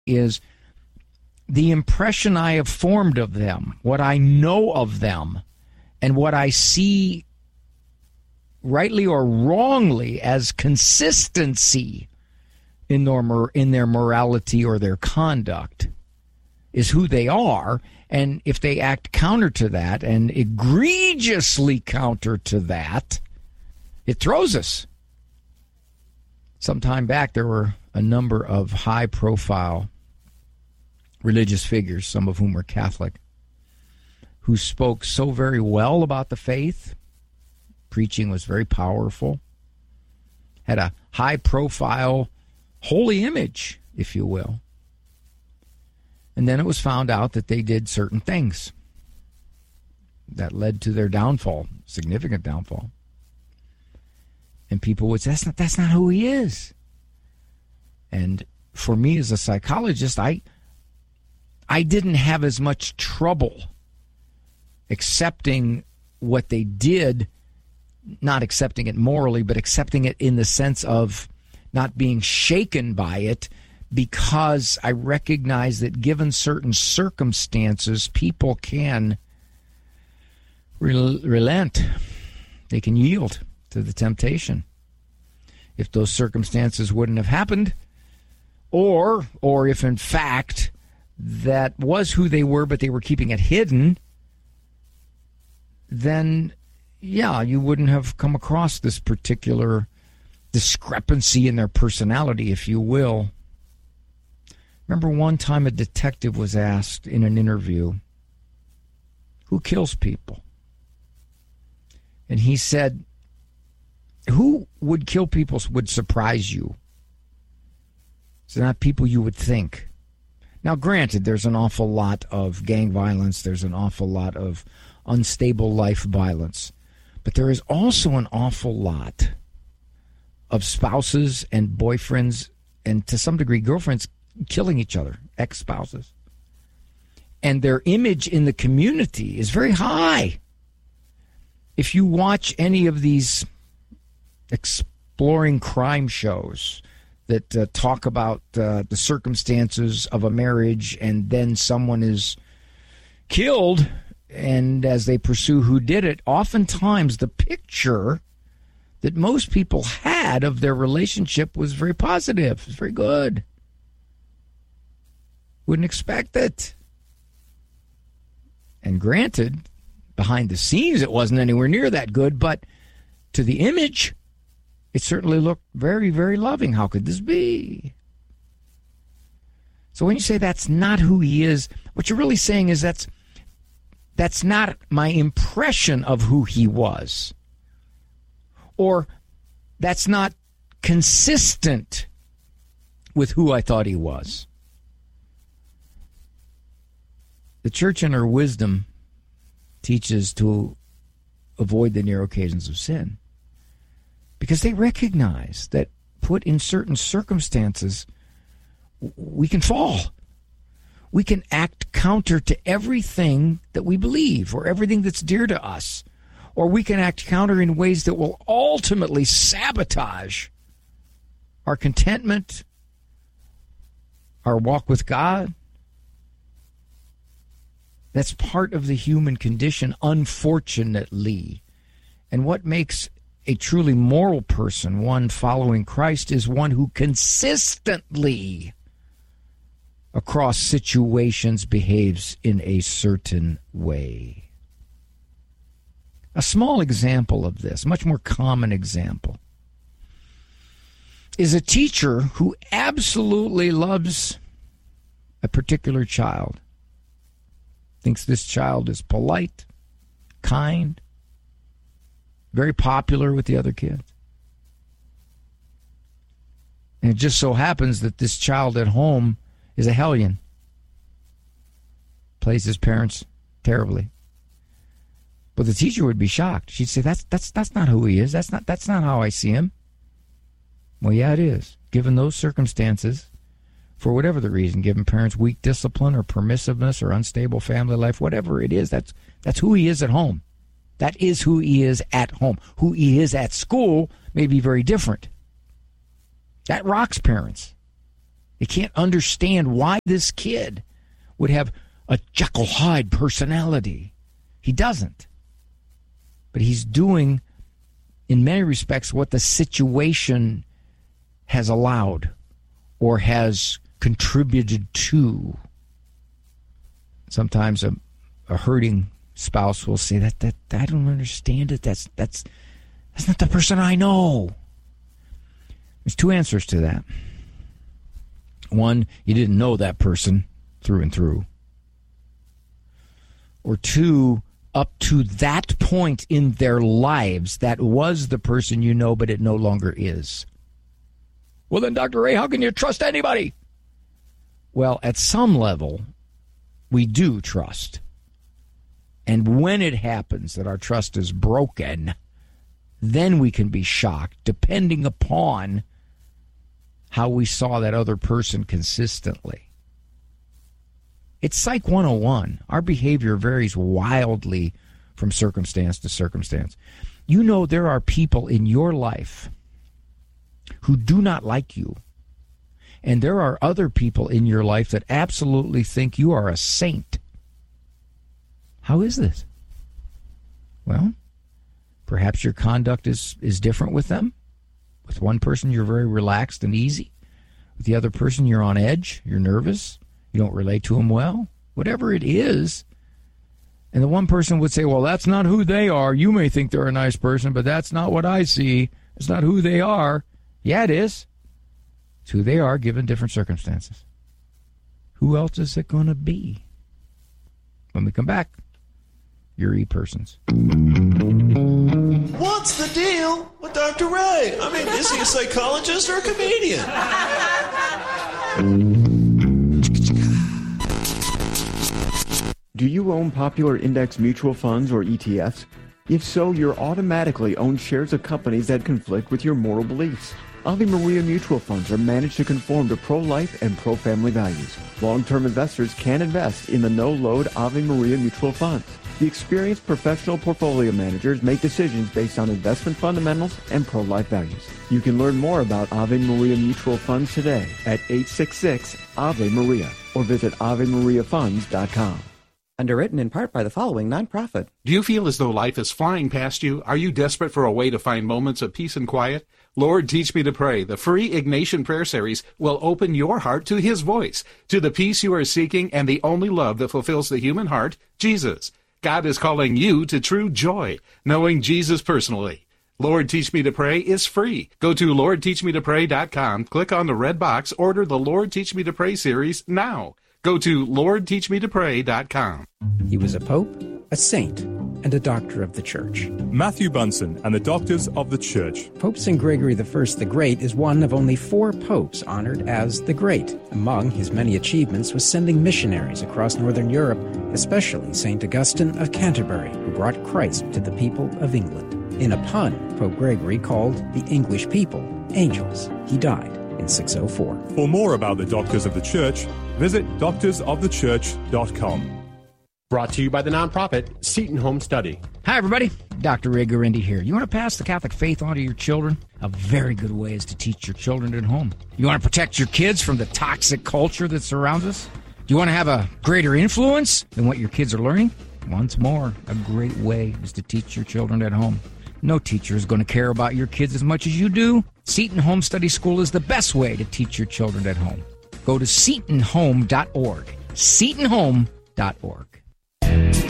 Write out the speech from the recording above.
is the impression I have formed of them, what I know of them, and what I see rightly or wrongly as consistency in their morality or their conduct is who they are. And if they act counter to that and egregiously counter to that, it throws us. Some time back, there were a number of high-profile religious figures, some of whom were Catholic, who spoke so very well about the faith. Preaching was very powerful, had a high-profile holy image, if you will. And then it was found out that they did certain things that led to their downfall, significant downfall. And people would say, that's not who he is. And for me as a psychologist, I didn't have as much trouble accepting what they did, not accepting it morally, but accepting it in the sense of not being shaken by it, because I recognize that given certain circumstances, people can relent. They can yield to the temptation. If those circumstances wouldn't have happened, or if in fact that was who they were, but they were keeping it hidden, then yeah, you wouldn't have come across this particular discrepancy in their personality, if you will. Remember one time a detective was asked in an interview, who kills people? And he said, who would kill people would surprise you. It's not people you would think. Now, granted, there's an awful lot of gang violence. There's an awful lot of unstable life violence. But there is also an awful lot of spouses and boyfriends and, to some degree, girlfriends killing each other, ex-spouses. And their image in the community is very high. If you watch any of these exploring crime shows that talk about the circumstances of a marriage, and then someone is killed, and as they pursue who did it, oftentimes the picture that most people had of their relationship was very positive, was very good. Wouldn't expect it. And granted, behind the scenes it wasn't anywhere near that good, but to the image, it certainly looked very, very loving. How could this be? So when you say that's not who he is, what you're really saying is that's not my impression of who he was. Or that's not consistent with who I thought he was. The church in her wisdom teaches to avoid the near occasions of sin, because they recognize that put in certain circumstances, we can fall. We can act counter to everything that we believe or everything that's dear to us. Or we can act counter in ways that will ultimately sabotage our contentment, our walk with God. That's part of the human condition, unfortunately. And what makes a truly moral person, one following Christ, is one who consistently, across situations, behaves in a certain way. A small example of this, much more common example, is a teacher who absolutely loves a particular child, thinks this child is polite, kind, very popular with the other kids. And it just so happens that this child at home is a hellion, plays his parents terribly. But the teacher would be shocked. She'd say, that's not who he is. That's not how I see him. Well, yeah, it is. Given those circumstances, for whatever the reason, given parents' weak discipline or permissiveness or unstable family life, whatever it is, that's who he is at home. That is who he is at home. Who he is at school may be very different. That rocks parents. They can't understand why this kid would have a Jekyll Hyde personality. He doesn't. But he's doing, in many respects, what the situation has allowed or has contributed to. Sometimes a hurting spouse will say that I don't understand it. That's not the person I know. There's two answers to that. One, you didn't know that person through and through. Or two, up to that point in their lives, that was the person you know, but it no longer is. Well, then, Dr. Ray, how can you trust anybody? Well, at some level, we do trust. And when it happens that our trust is broken, then we can be shocked, depending upon how we saw that other person consistently. It's Psych 101. Our behavior varies wildly from circumstance to circumstance. You know there are people in your life who do not like you. And there are other people in your life that absolutely think you are a saint. How is this? Well, perhaps your conduct is different with them. With one person, you're very relaxed and easy. With the other person, you're on edge, you're nervous, you don't relate to them well. Whatever it is. And the one person would say, well, that's not who they are. You may think they're a nice person, but that's not what I see. It's not who they are. Yeah, it is. It's who they are given different circumstances. Who else is it going to be? When we come back, your E-persons. What's the deal with Dr. Ray? I mean, is he a psychologist or a comedian? Do you own popular index mutual funds or ETFs? If so, you're automatically own shares of companies that conflict with your moral beliefs. Ave Maria mutual funds are managed to conform to pro-life and pro-family values. Long-term investors can invest in the no-load Ave Maria mutual funds. The experienced professional portfolio managers make decisions based on investment fundamentals and pro-life values. You can learn more about Ave Maria mutual funds today at 866-AVE-MARIA or visit AveMariaFunds.com. Underwritten in part by the following nonprofit. Do you feel as though life is flying past you? Are you desperate for a way to find moments of peace and quiet? Lord, Teach Me to Pray, the free Ignatian prayer series, will open your heart to His voice, to the peace you are seeking and the only love that fulfills the human heart, Jesus. God is calling you to true joy, knowing Jesus personally. Lord, Teach Me to Pray is free. Go to LordTeachMeToPray.com, click on the red box, order the Lord, Teach Me to Pray series now. Go to LordTeachMeToPray.com. He was a pope, a saint, and a doctor of the Church. Matthew Bunson and the Doctors of the Church. Pope St. Gregory I the Great is one of only 4 popes honored as the Great. Among his many achievements was sending missionaries across northern Europe, especially St. Augustine of Canterbury, who brought Christ to the people of England. In a pun, Pope Gregory called the English people angels. He died in 604. For more about the Doctors of the Church, visit doctorsofthechurch.com. Brought to you by the nonprofit Seton Home Study. Hi, everybody. Dr. Ray Guarendi here. You want to pass the Catholic faith on to your children? A very good way is to teach your children at home. You want to protect your kids from the toxic culture that surrounds us? Do you want to have a greater influence than what your kids are learning? Once more, a great way is to teach your children at home. No teacher is going to care about your kids as much as you do. Seton Home Study School is the best way to teach your children at home. Go to SetonHome.org. SetonHome.org.